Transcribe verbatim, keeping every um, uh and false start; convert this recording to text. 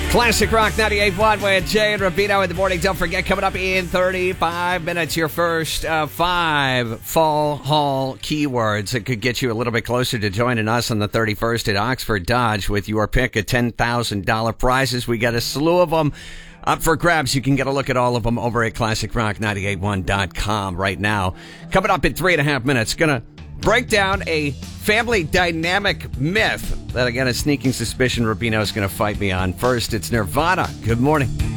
Classic Rock ninety-eight point one with Jay and Rubino in the morning. Don't forget, coming up in thirty-five minutes, your first uh, five Fall Hall keywords that could get you a little bit closer to joining us on the thirty-first at Oxford Dodge with your pick of ten thousand dollars prizes. We got a slew of them up for grabs. You can get a look at all of them over at classic rock nine eight one dot com right now. Coming up in three and a half minutes, going to break down a family dynamic myth that I got a sneaking suspicion Rubino is going to fight me on. First, it's Nirvana. Good morning.